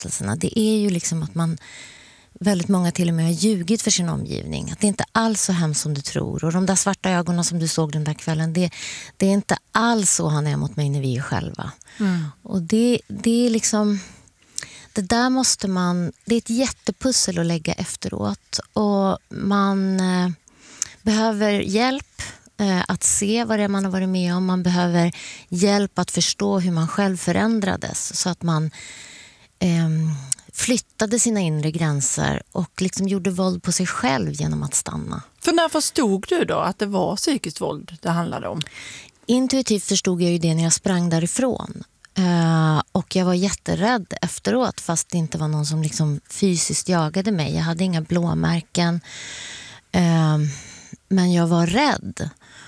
berättelserna, det är ju liksom att väldigt många till och med har ljugit för sin omgivning. Att det inte alls så hemskt som du tror. Och de där svarta ögonen som du såg den där kvällen, det är inte alls så han är mot mig när vi är själva. Och det är liksom... Det där måste det är ett jättepussel att lägga efteråt. Och man behöver hjälp att se vad det är man har varit med om. Man behöver hjälp att förstå hur man själv förändrades. Så att man flyttade sina inre gränser och liksom gjorde våld på sig själv genom att stanna. För när förstod du då att det var psykiskt våld det handlade om? Intuitivt förstod jag ju det när jag sprang därifrån. Och jag var jätterädd efteråt, fast det inte var någon som liksom fysiskt jagade mig. Jag hade inga blåmärken, men jag var rädd.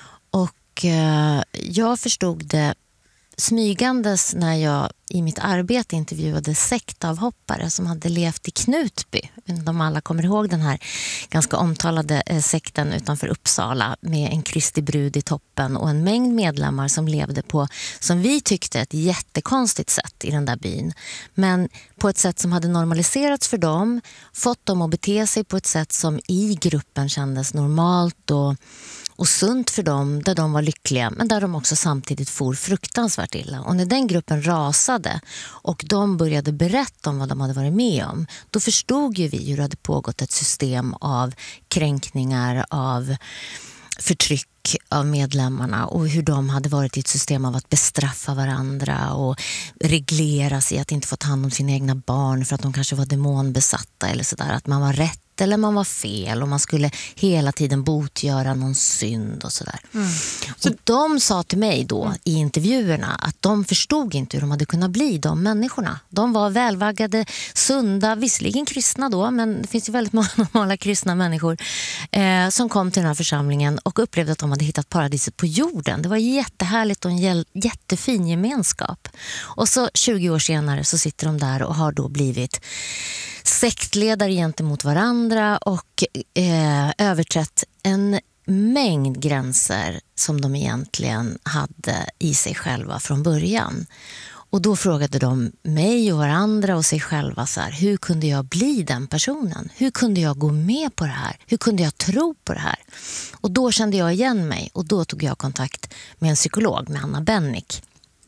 Och jag förstod det smygandes när jag i mitt arbete intervjuade sektavhoppare som hade levt i Knutby. De alla kommer ihåg den här ganska omtalade sekten utanför Uppsala med en Kristi brud i toppen och en mängd medlemmar som levde på, som vi tyckte, ett jättekonstigt sätt i den där byn. Men på ett sätt som hade normaliserats för dem, fått dem att bete sig på ett sätt som i gruppen kändes normalt och sunt för dem, där de var lyckliga, men där de också samtidigt for fruktansvärt illa. Och när den gruppen rasade och de började berätta om vad de hade varit med om, då förstod ju vi hur det hade pågått ett system av kränkningar, av förtryck av medlemmarna och hur de hade varit i ett system av att bestraffa varandra och reglera sig att inte få ta hand om sina egna barn för att de kanske var demonbesatta eller sådär, att man var rätt eller man var fel och man skulle hela tiden botgöra någon synd och sådär. Så de sa till mig då i intervjuerna att de förstod inte hur de hade kunnat bli de människorna. De var välvaggade, sunda, visserligen kristna då, men det finns ju väldigt många normala kristna människor som kom till den här församlingen och upplevde att de hade hittat paradiset på jorden. Det var jättehärligt och en jättefin gemenskap. Och så 20 år senare så sitter de där och har då blivit sektledare gentemot varandra och överträtt en mängd gränser som de egentligen hade i sig själva från början. Och då frågade de mig och varandra och sig själva så här: hur kunde jag bli den personen? Hur kunde jag gå med på det här? Hur kunde jag tro på det här? Och då kände jag igen mig och då tog jag kontakt med en psykolog, med Anna Bennick.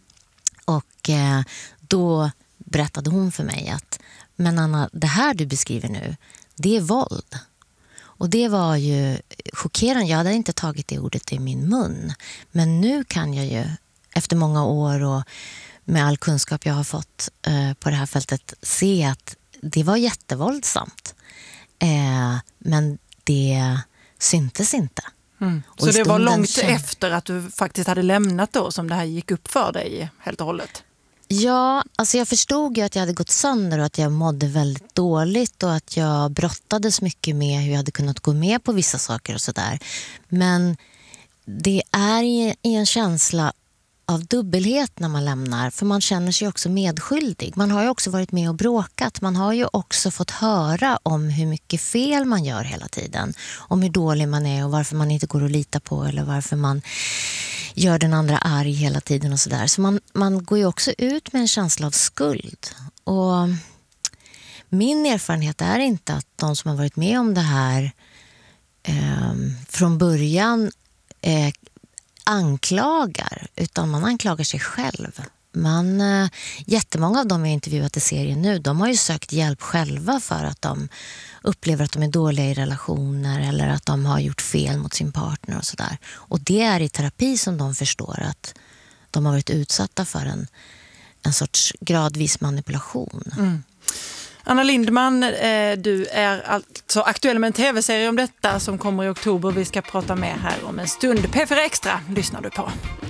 Och då berättade hon för mig att men Anna, det här du beskriver nu, det är våld. Och det var ju chockerande. Jag hade inte tagit det ordet i min mun. Men nu kan jag ju, efter många år och med all kunskap jag har fått på det här fältet, se att det var jättevåldsamt. Men det syntes inte. Så det var långt efter att du faktiskt hade lämnat då som det här gick upp för dig helt och hållet? Ja, alltså jag förstod ju att jag hade gått sönder och att jag mådde väldigt dåligt och att jag brottades mycket med hur jag hade kunnat gå med på vissa saker och sådär. Men det är i en känsla av dubbelhet när man lämnar, för man känner sig också medskyldig. Man har ju också varit med och bråkat. Man har ju också fått höra om hur mycket fel man gör hela tiden. Om hur dålig man är och varför man inte går att lita på eller varför man gör den andra arg hela tiden och sådär. Så man går ju också ut med en känsla av skuld. Och min erfarenhet är inte att de som har varit med om det här från början anklagar, utan man anklagar sig själv. Jättemånga av dem jag intervjuat i serien nu, de har ju sökt hjälp själva för att de upplever att de är dåliga i relationer eller att de har gjort fel mot sin partner och sådär. Och det är i terapi som de förstår att de har varit utsatta för en sorts gradvis manipulation. Anna Lindman, du är alltså aktuell med en tv-serie om detta som kommer i oktober. Vi ska prata mer här om en stund. P4 Extra lyssnar du på.